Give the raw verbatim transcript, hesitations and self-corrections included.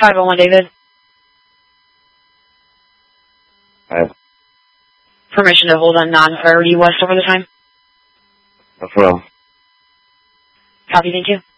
five oh one, David. I have. Permission to hold on non-priority west over the time. That's well. Copy, thank you.